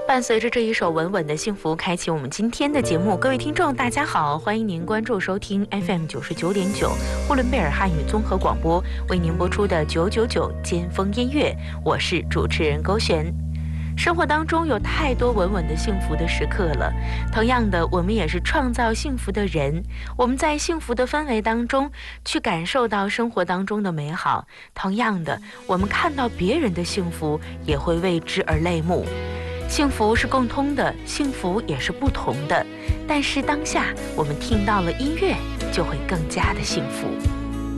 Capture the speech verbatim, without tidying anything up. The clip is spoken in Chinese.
伴随着这一首稳稳的幸福，开启我们今天的节目。各位听众大家好，欢迎您关注收听 F M 九十九点九呼伦贝尔汉语综合广播为您播出的九九九尖峰音乐，我是主持人勾璇。生活当中有太多稳稳的幸福的时刻了，同样的，我们也是创造幸福的人。我们在幸福的氛围当中去感受到生活当中的美好，同样的，我们看到别人的幸福也会为之而泪目。幸福是共通的，幸福也是不同的，但是当下我们听到了音乐，就会更加的幸福。